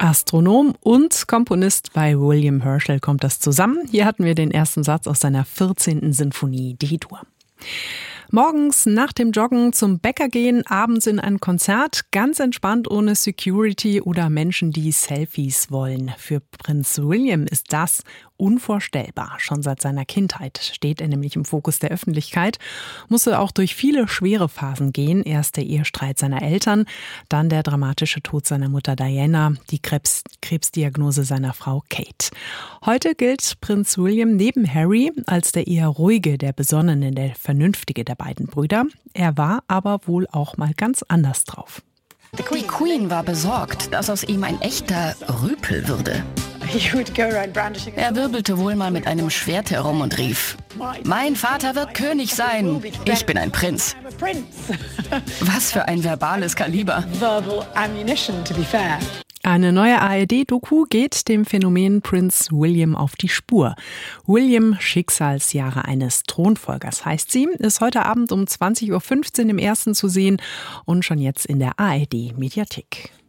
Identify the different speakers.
Speaker 1: Astronom und Komponist bei William Herschel kommt das zusammen. Hier hatten wir den ersten Satz aus seiner 14. Sinfonie D-Dur. Morgens nach dem Joggen zum Bäcker gehen, abends in ein Konzert, ganz entspannt ohne Security oder Menschen, die Selfies wollen. Für Prinz William ist das unvorstellbar. Schon seit seiner Kindheit steht er nämlich im Fokus der Öffentlichkeit, musste auch durch viele schwere Phasen gehen. Erst der Ehestreit seiner Eltern, dann der dramatische Tod seiner Mutter Diana, die Krebsdiagnose seiner Frau Kate. Heute gilt Prinz William neben Harry als der eher ruhige, der besonnene, der vernünftige der beiden Brüder. Er war aber wohl auch mal ganz anders drauf.
Speaker 2: Die Queen war besorgt, dass aus ihm ein echter Rüpel würde. Er wirbelte wohl mal mit einem Schwert herum und rief: Mein Vater wird König sein. Ich bin ein Prinz. Was für ein verbales Kaliber.
Speaker 1: Eine neue ARD-Doku geht dem Phänomen Prinz William auf die Spur. William, Schicksalsjahre eines Thronfolgers heißt sie, ist heute Abend um 20.15 Uhr im Ersten zu sehen und schon jetzt in der ARD-Mediathek.